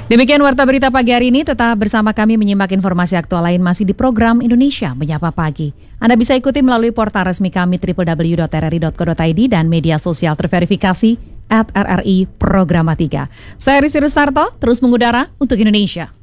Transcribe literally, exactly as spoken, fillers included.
Demikian Warta Berita pagi hari ini, tetap bersama kami menyimak informasi aktual lain masih di program Indonesia Menyapa Pagi. Anda bisa ikuti melalui portal resmi kami double-u double-u double-u dot r r i dot co dot i d dan media sosial terverifikasi at R R I Programa tiga. Saya Rizky Rustarto, terus mengudara untuk Indonesia.